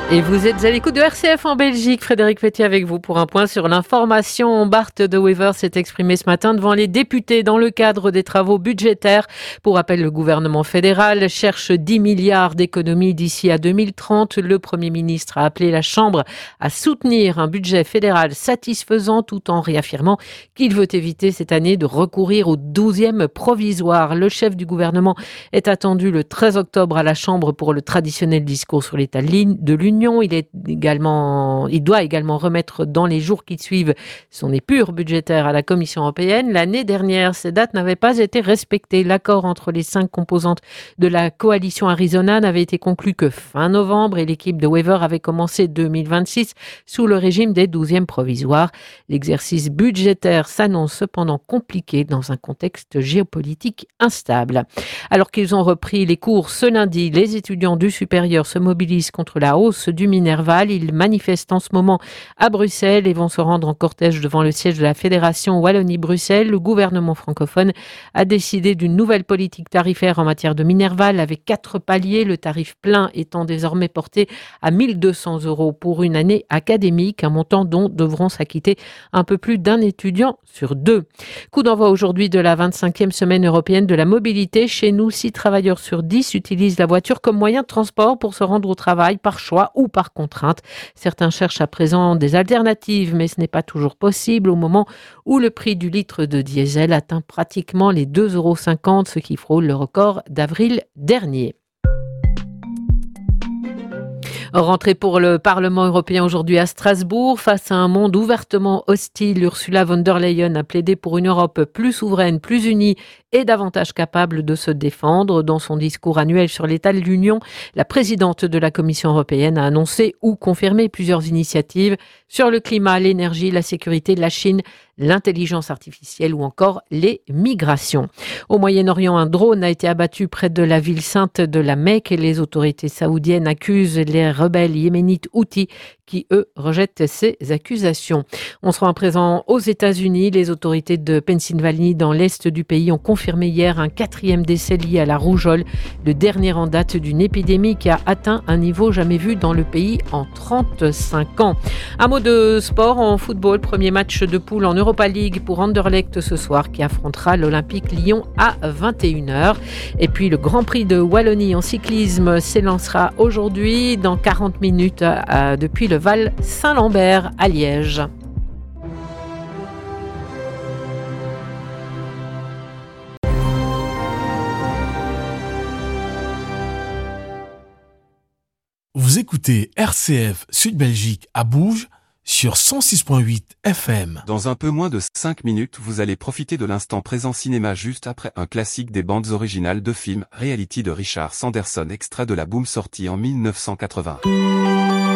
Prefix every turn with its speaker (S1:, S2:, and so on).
S1: Et vous êtes à l'écoute de RCF en Belgique. Frédéric Pétier avec vous pour un point sur l'information. Bart De Wever s'est exprimé ce matin devant les députés dans le cadre des travaux budgétaires. Pour rappel, le gouvernement fédéral cherche 10 milliards d'économies d'ici à 2030. Le Premier ministre a appelé la Chambre à soutenir un budget fédéral satisfaisant tout en réaffirmant qu'il veut éviter cette année de recourir au 12e provisoire. Le chef du gouvernement est attendu le 13 octobre à la Chambre pour le traditionnel discours sur l'état de l'Union. Il doit également remettre dans les jours qui suivent son épure budgétaire à la Commission européenne. L'année dernière, ces dates n'avaient pas été respectées. L'accord entre les 5 composantes de la coalition Arizona n'avait été conclu que fin novembre et l'équipe de Wever avait commencé 2026 sous le régime des 12e provisoires. L'exercice budgétaire s'annonce cependant compliqué dans un contexte géopolitique instable. Alors qu'ils ont repris les cours ce lundi, les étudiants du supérieur se mobilisent contre la hausse du Minerval. Ils manifestent en ce moment à Bruxelles et vont se rendre en cortège devant le siège de la Fédération Wallonie-Bruxelles. Le gouvernement francophone a décidé d'une nouvelle politique tarifaire en matière de Minerval avec 4 paliers, le tarif plein étant désormais porté à 1 200 € pour une année académique, un montant dont devront s'acquitter un peu plus d'un étudiant sur 2. Coup d'envoi aujourd'hui de la 25e semaine européenne de la mobilité. Chez nous, 6 travailleurs sur 10 utilisent la voiture comme moyen de transport pour se rendre au travail par choix ou par contrainte. Certains cherchent à présent des alternatives, mais ce n'est pas toujours possible au moment où le prix du litre de diesel atteint pratiquement les 2,50 €, ce qui frôle le record d'avril dernier. Rentrée pour le Parlement européen aujourd'hui à Strasbourg. Face à un monde ouvertement hostile, Ursula von der Leyen a plaidé pour une Europe plus souveraine, plus unie et davantage capable de se défendre. Dans son discours annuel sur l'état de l'Union, la présidente de la Commission européenne a annoncé ou confirmé plusieurs initiatives sur le climat, l'énergie, la sécurité, la Chine, l'intelligence artificielle ou encore les migrations. Au Moyen-Orient, un drone a été abattu près de la ville sainte de la Mecque et les autorités saoudiennes accusent les rebelles yéménites Houthis qui, eux, rejettent ces accusations. On se rend à présent aux États-Unis. Les autorités de Pennsylvanie, dans l'est du pays, ont confirmé hier un 4e décès lié à la rougeole, le dernier en date d'une épidémie qui a atteint un niveau jamais vu dans le pays en 35 ans. Un mot de sport en football. Premier match de poule en Europa League pour Anderlecht ce soir qui affrontera l'Olympique Lyon à 21h. Et puis le Grand Prix de Wallonie en cyclisme s'élancera aujourd'hui dans 40 minutes depuis le Val Saint-Lambert à Liège.
S2: Vous écoutez RCF Sud-Belgique à Bouge sur 106.8 FM.
S3: Dans un peu moins de 5 minutes, vous allez profiter de l'instant présent cinéma juste après un classique des bandes originales de films, Reality de Richard Sanderson, extrait de la Boom sorti en 1980.